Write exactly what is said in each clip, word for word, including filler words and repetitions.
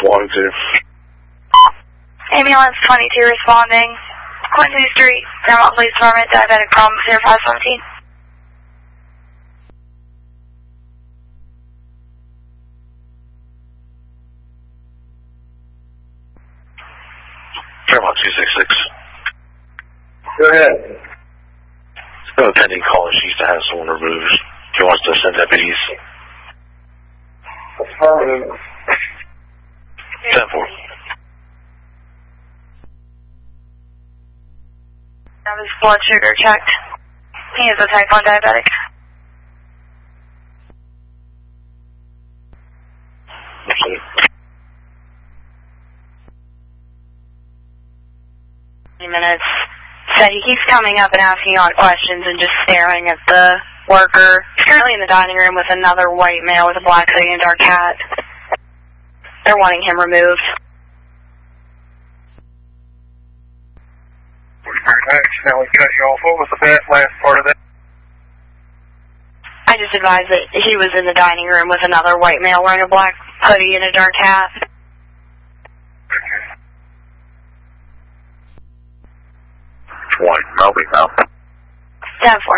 one two. Ambulance twenty-two responding. Quincy Street, Grandmont Police Department, diabetic problem, zero five seventeen. Grandmont two six six. Go ahead. It's got a pending call and she needs to have someone removed. He wants to send deputies. Affirmative. ten four. Have his blood sugar checked. He is a type one diabetic. Okay. Minutes. Said he keeps coming up and asking odd questions and just staring at the worker. He's currently in the dining room with another white male with a black hoodie and a dark hat. They're wanting him removed. Accidentally cut you off. What was the that last part of that? I just advised that he was in the dining room with another white male wearing a black hoodie and a dark hat. One, Melby now. ten four.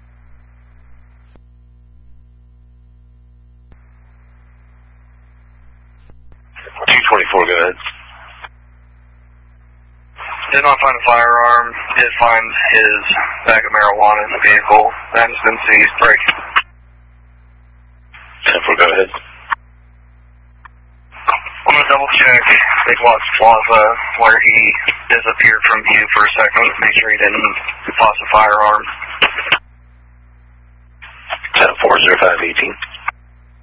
two twenty-four, go ahead. Did not find a firearm. Did find his bag of marijuana in the vehicle. That has been seized. Break. ten four, go ahead. I'm going to double check Big Lots Plaza where he disappeared from view for a second. Make sure he didn't toss a firearm.